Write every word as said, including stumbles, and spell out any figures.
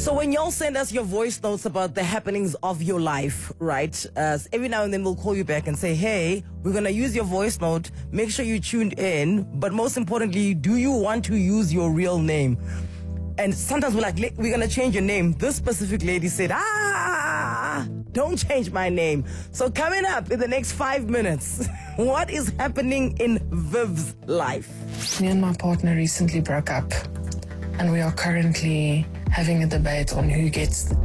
So when y'all send us your voice notes about the happenings of your life, right? Uh, every now and then we'll call you back and say, hey, we're going to use your voice note. Make sure you tuned in. But most importantly, do you want to use your real name? And sometimes we're like, we're going to change your name. This specific lady said, ah, don't change my name. So coming up in the next five minutes, what is happening in Viv's life? Me and my partner recently broke up, and we are currently having a debate on who gets